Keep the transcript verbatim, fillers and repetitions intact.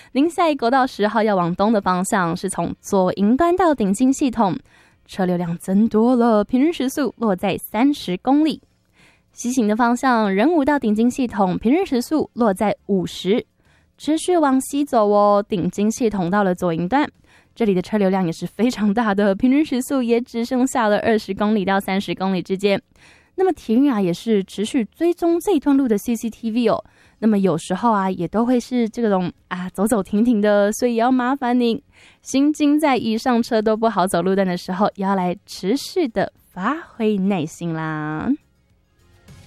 您下一国道十号要往东的方向，是从左营端到顶金系统，车流量增多了，平均时速落在三十公里。西行的方向，仁武到顶金系统，平均时速落在五十。持续往西走哦，顶金系统到了左营段，这里的车流量也是非常大的，平均时速也只剩下了二十公里到三十公里之间。那么铁运啊也是持续追踪这一段路的 C C T V 哦，那么有时候啊也都会是这种啊走走停停的，所以也要麻烦您行经在以上车都不好走路段的时候，也要来持续的发挥耐心啦。